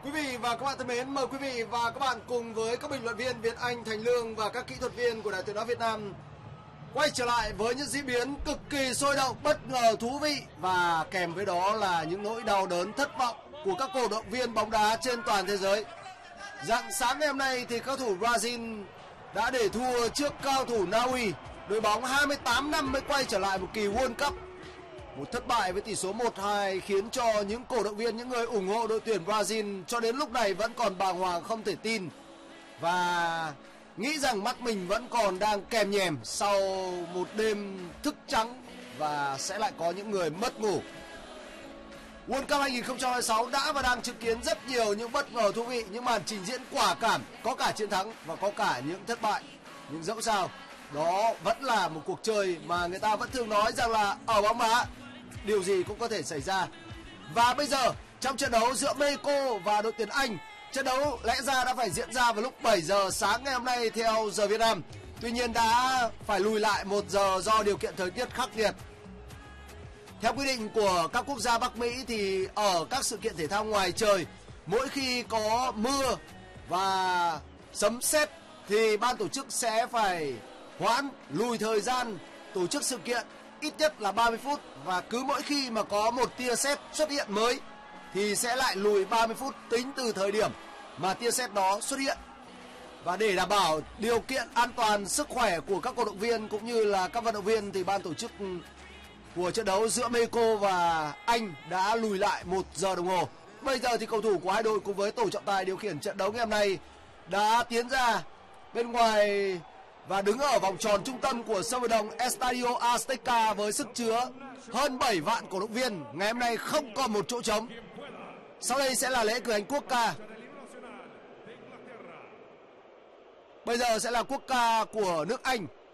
Quý vị và các bạn thân mến, mời quý vị và các bạn cùng với các bình luận viên Việt Anh, Thành Lương và các kỹ thuật viên của Đài Tiếng nói Việt Nam quay trở lại với những diễn biến cực kỳ sôi động, bất ngờ, thú vị và kèm với đó là những nỗi đau đớn, thất vọng của các cổ động viên bóng đá trên toàn thế giới. Rạng sáng ngày hôm nay thì các thủ Brazil đã để thua trước cao thủ Na Uy, đội bóng 28 năm mới quay trở lại một kỳ World Cup. Một thất bại với tỷ số 1-2 khiến cho những cổ động viên, những người ủng hộ đội tuyển Brazil cho đến lúc này vẫn còn bàng hoàng không thể tin và nghĩ rằng mắt mình vẫn còn đang kèm nhèm sau một đêm thức trắng và sẽ lại có những người mất ngủ. World Cup 2026 đã và đang chứng kiến rất nhiều những bất ngờ thú vị, những màn trình diễn quả cảm, có cả chiến thắng và có cả những thất bại. Nhưng dẫu sao, đó vẫn là một cuộc chơi mà người ta vẫn thường nói rằng là ở bóng đá điều gì cũng có thể xảy ra. Và bây giờ trong trận đấu giữa Mexico và đội tuyển Anh, trận đấu lẽ ra đã phải diễn ra vào lúc 7 giờ sáng ngày hôm nay theo giờ Việt Nam. Tuy nhiên đã phải lùi lại 1 giờ do điều kiện thời tiết khắc nghiệt. Theo quy định của các quốc gia Bắc Mỹ thì ở các sự kiện thể thao ngoài trời, mỗi khi có mưa và sấm sét thì ban tổ chức sẽ phải hoãn lùi thời gian tổ chức sự kiện ít nhất là 30 phút và cứ mỗi khi mà có một tia sét xuất hiện mới thì sẽ lại lùi 30 phút tính từ thời điểm mà tia sét đó xuất hiện. Và để đảm bảo điều kiện an toàn sức khỏe của các cổ động viên cũng như là các vận động viên thì ban tổ chức của trận đấu giữa Mexico và Anh đã lùi lại 1 giờ đồng hồ. Bây giờ thì cầu thủ của hai đội cùng với tổ trọng tài điều khiển trận đấu ngày hôm nay đã tiến ra bên ngoài và đứng ở vòng tròn trung tâm của sân vận động Estadio Azteca với sức chứa hơn 7 vạn cổ động viên. Ngày hôm nay không còn một chỗ trống. Sau đây sẽ là lễ cử hành quốc ca. Bây giờ sẽ là quốc ca của nước Anh.